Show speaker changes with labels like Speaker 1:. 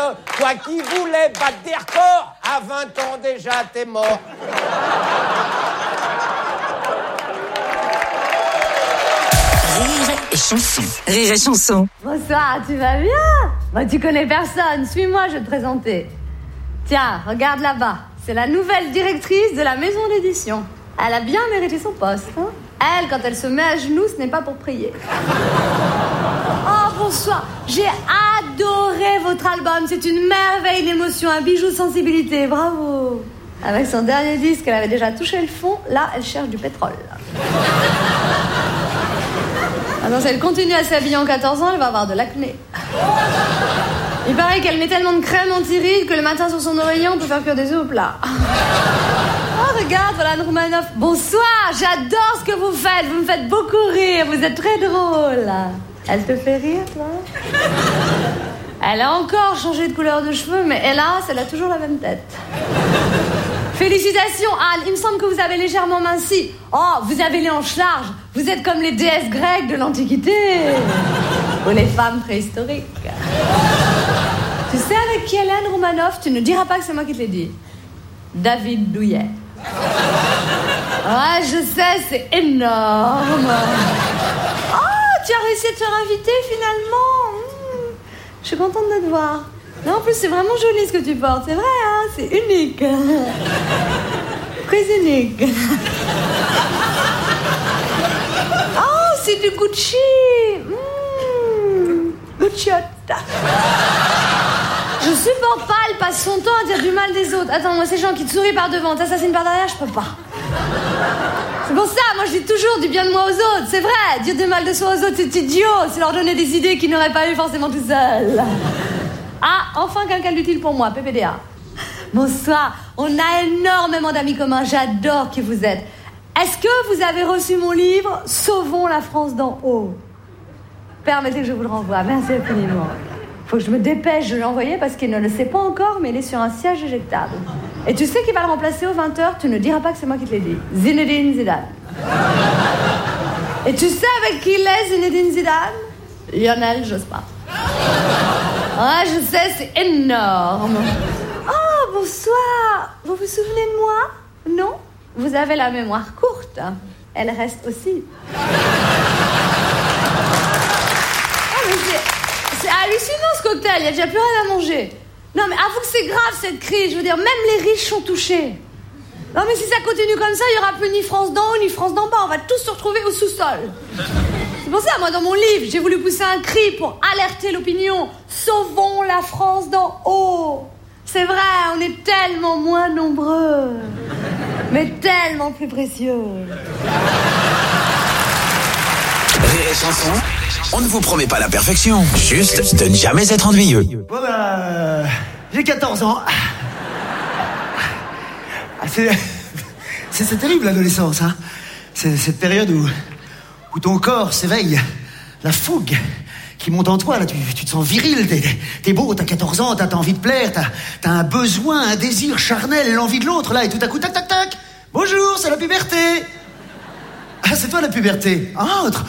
Speaker 1: toi qui voulais battre des records, à 20 ans déjà, t'es mort.
Speaker 2: Rire et chanson. Rire et chanson.
Speaker 3: Bonsoir, tu vas bien? Bah, tu connais personne, suis-moi, je vais te présenter. Tiens, regarde là-bas, c'est la nouvelle directrice de la maison d'édition. Elle a bien mérité son poste, hein? Elle, quand elle se met à genoux, ce n'est pas pour prier. Oh, bonsoir, j'ai adoré votre album, c'est une merveille d'émotion, un bijou de sensibilité, bravo. Avec son dernier disque, elle avait déjà touché le fond, là, elle cherche du pétrole. Alors, si elle continue à s'habiller en 14 ans, elle va avoir de l'acné. Il paraît qu'elle met tellement de crème anti-rides que le matin sur son oreiller, on peut faire cuire des œufs au plat. Oh, regarde, voilà Anne Romanoff. Bonsoir, j'adore ce que vous faites. Vous me faites beaucoup rire, vous êtes très drôle. Elle te fait rire, toi? Elle a encore changé de couleur de cheveux, mais hélas, elle a toujours la même tête. Félicitations, Anne. Il me semble que vous avez légèrement minci. Oh, vous avez les hanches larges. Vous êtes comme les déesses grecques de l'Antiquité. Ou les femmes préhistoriques. Tu sais avec qui elle est, Anne Romanoff? Tu ne diras pas que c'est moi qui te l'ai dit. David Douillet. Ouais, je sais, c'est énorme. Oh, tu as réussi à te faire inviter finalement. Je suis contente de te voir. Non, en plus, c'est vraiment joli ce que tu portes. C'est vrai, hein? C'est unique. Très unique. Oh, c'est du Gucci. Gucci. Je supporte pas, elle passe son temps à dire du mal des autres. Attends, moi, ces gens qui te sourient par devant, t'assassinent par derrière, je peux pas. C'est pour ça, moi, je dis toujours du bien de moi aux autres. C'est vrai, dire du mal de soi aux autres, c'est idiot. C'est leur donner des idées qu'ils n'auraient pas eu forcément tout seuls. Ah, enfin quelqu'un d'utile pour moi, PPDA. Bonsoir, on a énormément d'amis communs, j'adore qui vous êtes. Est-ce que vous avez reçu mon livre « Sauvons la France d'en haut » ? Permettez que je vous le renvoie, merci infiniment. Faut que je me dépêche de l'envoyer parce qu'il ne le sait pas encore, mais il est sur un siège éjectable. Et tu sais qui va le remplacer aux 20h, tu ne diras pas que c'est moi qui te l'ai dit. Zinedine Zidane. Et tu sais avec qui il est, Zinedine Zidane ? Lionel Jospin. Ouais, je sais, c'est énorme. Oh, bonsoir. Vous vous souvenez de moi? Non? Vous avez la mémoire courte. Elle reste aussi. Oh, mais c'est hallucinant ce cocktail. Il n'y a déjà plus rien à manger. Non, mais avoue que c'est grave cette crise. Je veux dire, même les riches sont touchés. Non, mais si ça continue comme ça, il n'y aura plus ni France d'en haut, ni France d'en bas. On va tous se retrouver au sous-sol. C'est pour ça, moi, dans mon livre, j'ai voulu pousser un cri pour alerter l'opinion. Sauvons la France d'en haut. C'est vrai, on est tellement moins nombreux, mais tellement plus précieux.
Speaker 4: Rire et chanson, on ne vous promet pas la perfection, juste de ne jamais être ennuyeux.
Speaker 5: Bon j'ai 14 ans. C'est terrible l'adolescence, hein. C'est cette période où ton corps s'éveille, la fougue qui monte en toi, là, tu te sens viril, t'es beau, t'as 14 ans, t'as envie de plaire, t'as un besoin, un désir charnel, l'envie de l'autre, là, et tout à coup, tac, tac, tac, bonjour, c'est la puberté. Ah, c'est toi la puberté. Ah,